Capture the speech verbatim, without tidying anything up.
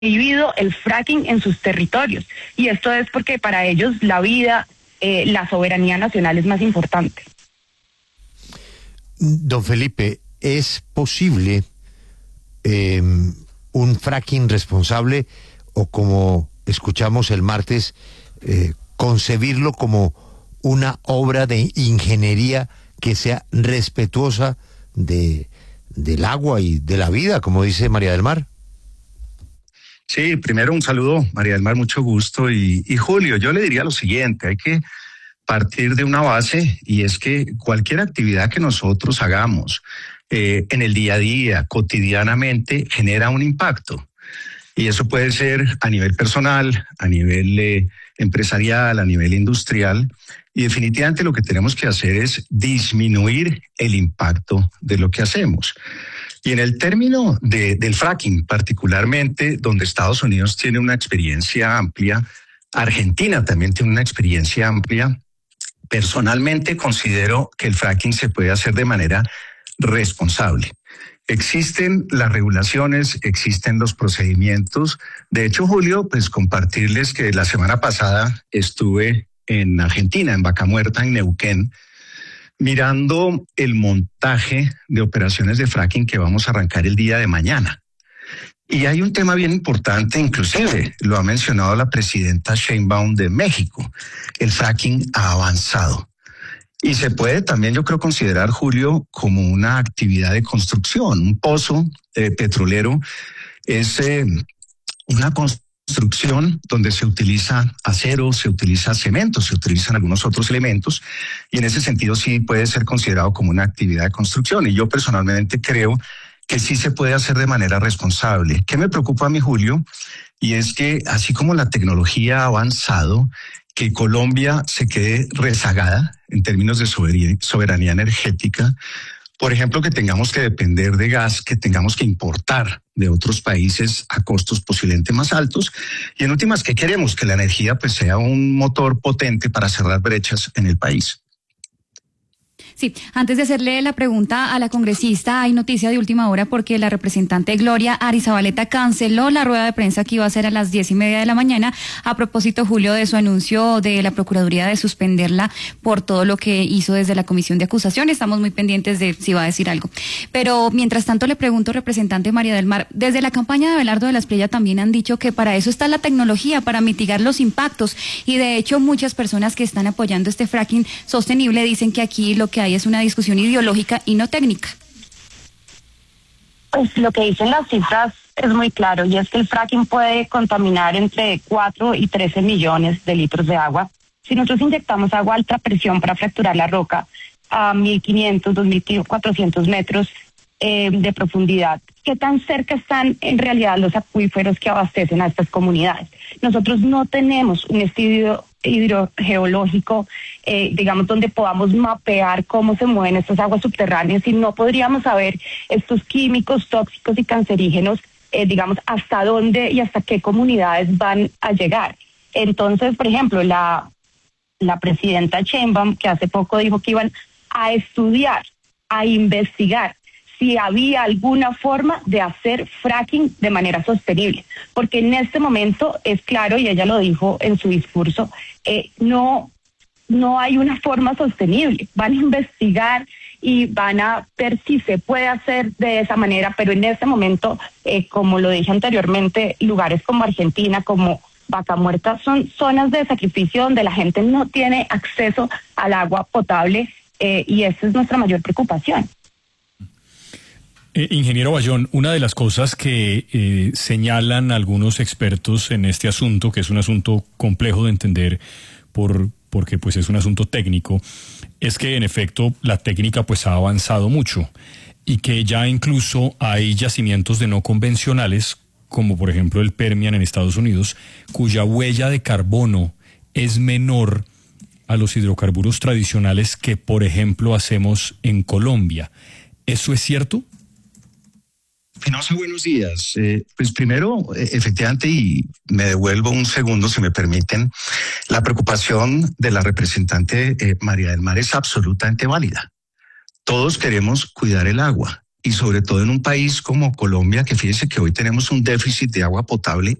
prohibido el fracking en sus territorios. Y esto es porque para ellos la vida, eh, la soberanía nacional es más importante. Don Felipe, ¿es posible eh, un fracking responsable o, como escuchamos el martes, eh, concebirlo como una obra de ingeniería que sea respetuosa de, del agua y de la vida, como dice María del Mar? Sí, primero un saludo, María del Mar, mucho gusto. Y, y Julio, yo le diría lo siguiente, hay que partir de una base, y es que cualquier actividad que nosotros hagamos eh, en el día a día, cotidianamente, genera un impacto. Y eso puede ser a nivel personal, a nivel eh, empresarial, a nivel industrial. Y definitivamente lo que tenemos que hacer es disminuir el impacto de lo que hacemos. Y en el término de, del fracking, particularmente donde Estados Unidos tiene una experiencia amplia, Argentina también tiene una experiencia amplia. Personalmente considero que el fracking se puede hacer de manera responsable. Existen las regulaciones, existen los procedimientos. De hecho, Julio, pues compartirles que la semana pasada estuve en Argentina, en Vaca Muerta, en Neuquén, mirando el montaje de operaciones de fracking que vamos a arrancar el día de mañana. Y hay un tema bien importante, inclusive lo ha mencionado la presidenta Sheinbaum de México. El fracking ha avanzado. Y se puede también, yo creo, considerar, Julio, como una actividad de construcción. Un pozo eh, petrolero es eh, una construcción donde se utiliza acero, se utiliza cemento, se utilizan algunos otros elementos, y en ese sentido sí puede ser considerado como una actividad de construcción. Y yo personalmente creo que sí se puede hacer de manera responsable. ¿Qué me preocupa a mí, Julio? Y es que así como la tecnología ha avanzado, que Colombia se quede rezagada en términos de soberanía energética. Por ejemplo, que tengamos que depender de gas, que tengamos que importar de otros países a costos posiblemente más altos. Y en últimas, ¿qué queremos? Que la energía pues sea un motor potente para cerrar brechas en el país. Sí, antes de hacerle la pregunta a la congresista, hay noticia de última hora porque la representante Gloria Arizabaleta canceló la rueda de prensa que iba a ser a las diez y media de la mañana, a propósito, Julio, de su anuncio de la Procuraduría de suspenderla por todo lo que hizo desde la Comisión de Acusación. Estamos muy pendientes de si va a decir algo. Pero mientras tanto le pregunto, representante María del Mar, desde la campaña de Abelardo de la Espriella también han dicho que para eso está la tecnología, para mitigar los impactos, y de hecho muchas personas que están apoyando este fracking sostenible dicen que aquí lo que hay es una discusión ideológica y no técnica. Pues lo que dicen las cifras es muy claro, y es que el fracking puede contaminar entre cuatro y trece millones de litros de agua. Si nosotros inyectamos agua a alta presión para fracturar la roca a mil quinientos, dos mil cuatrocientos metros eh, de profundidad, ¿qué tan cerca están en realidad los acuíferos que abastecen a estas comunidades? Nosotros no tenemos un estudio hidrogeológico, eh, digamos, donde podamos mapear cómo se mueven estas aguas subterráneas, y no podríamos saber estos químicos tóxicos y cancerígenos, eh, digamos, hasta dónde y hasta qué comunidades van a llegar. Entonces, por ejemplo, la, la presidenta Sheinbaum, que hace poco dijo que iban a estudiar, a investigar si había alguna forma de hacer fracking de manera sostenible, porque en este momento es claro, y ella lo dijo en su discurso, eh, no, no hay una forma sostenible. Van a investigar y van a ver si se puede hacer de esa manera, pero en este momento, eh, como lo dije anteriormente, lugares como Argentina, como Vaca Muerta, son zonas de sacrificio donde la gente no tiene acceso al agua potable, eh, y esa es nuestra mayor preocupación. Eh, ingeniero Bayón, una de las cosas que eh, señalan algunos expertos en este asunto, que es un asunto complejo de entender por, porque pues es un asunto técnico, es que en efecto la técnica pues ha avanzado mucho y que ya incluso hay yacimientos de no convencionales, como por ejemplo el Permian en Estados Unidos, cuya huella de carbono es menor a los hidrocarburos tradicionales que por ejemplo hacemos en Colombia. ¿Eso es cierto? Espinosa, buenos días. Eh, pues primero, efectivamente, y me devuelvo un segundo, si me permiten, la preocupación de la representante eh, María del Mar es absolutamente válida. Todos queremos cuidar el agua, y sobre todo en un país como Colombia, que fíjese que hoy tenemos un déficit de agua potable